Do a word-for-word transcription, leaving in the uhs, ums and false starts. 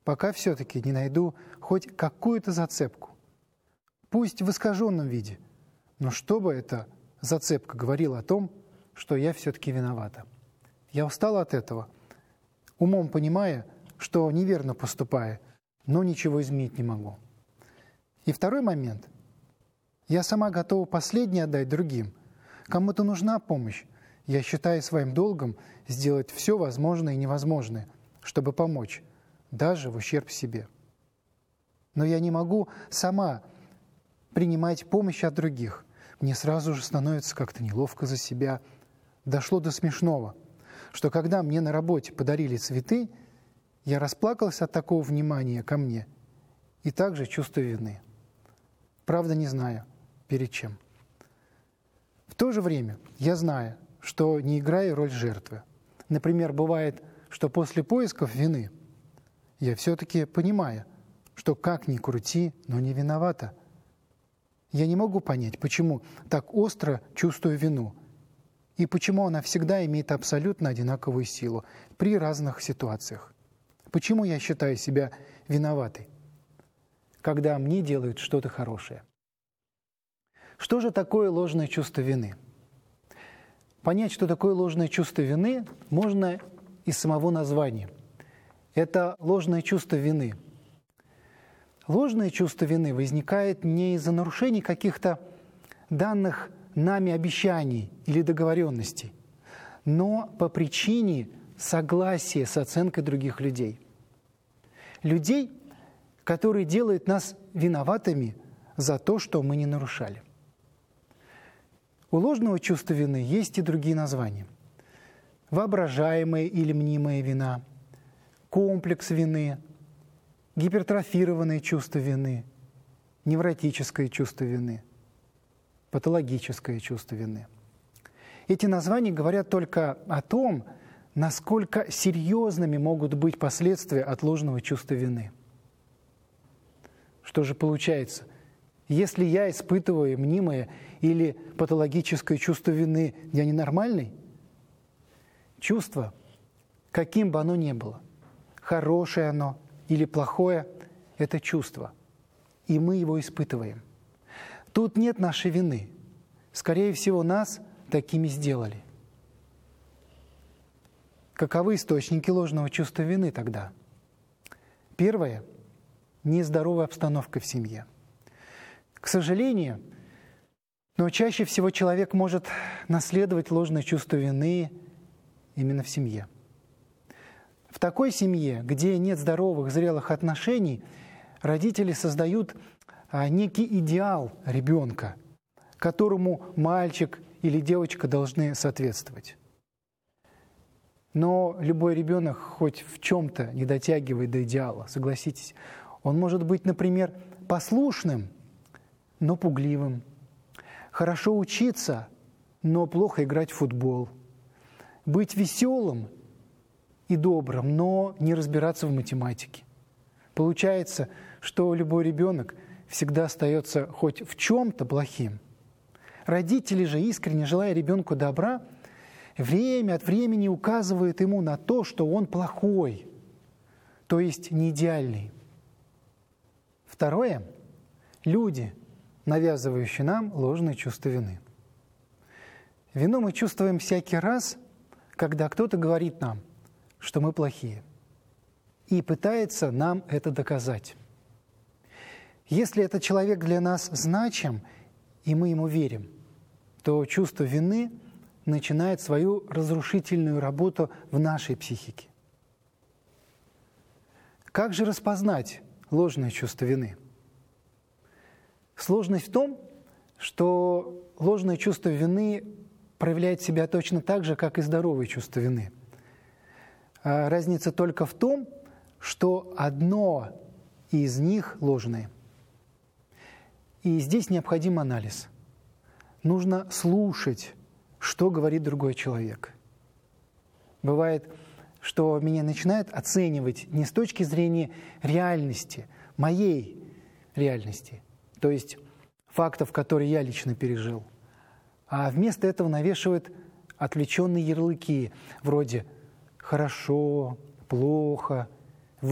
пока все-таки не найду хоть какую-то зацепку. Пусть в искаженном виде, но чтобы эта зацепка говорила о том, что я все-таки виновата. Я устала от этого, умом понимая, что неверно поступаю, но ничего изменить не могу. И второй момент. Я сама готова последнее отдать другим. Кому-то нужна помощь. Я считаю своим долгом сделать все возможное и невозможное, чтобы помочь, даже в ущерб себе. Но я не могу сама принимать помощь от других. Мне сразу же становится как-то неловко за себя. Дошло до смешного, что когда мне на работе подарили цветы, я расплакалась от такого внимания ко мне и также чувствую вины. Правда, не знаю, перед чем. В то же время я знаю, что не играю роль жертвы. Например, бывает, что после поисков вины я все-таки понимаю, что как ни крути, но не виновата. Я не могу понять, почему так остро чувствую вину и почему она всегда имеет абсолютно одинаковую силу при разных ситуациях. Почему я считаю себя виноватой, когда мне делают что-то хорошее? Что же такое ложное чувство вины? Понять, что такое ложное чувство вины, можно из самого названия. Это ложное чувство вины. Ложное чувство вины возникает не из-за нарушений каких-то данных нами обещаний или договоренностей, но по причине согласия с оценкой других людей. Людей, которые делают нас виноватыми за то, что мы не нарушали. У ложного чувства вины есть и другие названия. Воображаемая или мнимая вина, комплекс вины, гипертрофированное чувство вины, невротическое чувство вины, патологическое чувство вины. Эти названия говорят только о том, насколько серьезными могут быть последствия от ложного чувства вины. Что же получается? Если я испытываю мнимое или патологическое чувство вины, я ненормальный? Чувство, каким бы оно ни было, хорошее оно или плохое, это чувство, и мы его испытываем. Тут нет нашей вины. Скорее всего, нас такими сделали. Каковы источники ложного чувства вины тогда? Первое – нездоровая обстановка в семье. К сожалению, но чаще всего человек может наследовать ложное чувство вины именно в семье. В такой семье, где нет здоровых, зрелых отношений, родители создают некий идеал ребенка, которому мальчик или девочка должны соответствовать. Но любой ребенок хоть в чем-то не дотягивает до идеала, согласитесь. Он может быть, например, послушным, но пугливым, хорошо учиться, но плохо играть в футбол, быть веселым и добрым, но не разбираться в математике. Получается, что любой ребенок всегда остается хоть в чем-то плохим. Родители же, искренне желая ребенку добра, время от времени указывают ему на то, что он плохой, то есть не идеальный. Второе – люди, навязывающие нам ложное чувство вины. Вину мы чувствуем всякий раз, когда кто-то говорит нам, что мы плохие, и пытается нам это доказать. Если этот человек для нас значим, и мы ему верим, то чувство вины начинает свою разрушительную работу в нашей психике. Как же распознать ложное чувство вины? Сложность в том, что ложное чувство вины проявляет себя точно так же, как и здоровое чувство вины. А разница только в том, что одно из них ложное. И здесь необходим анализ. Нужно слушать, что говорит другой человек. Бывает, что меня начинают оценивать не с точки зрения реальности, моей реальности, то есть фактов, которые я лично пережил, а вместо этого навешивают отвлеченные ярлыки, вроде «хорошо», «плохо»,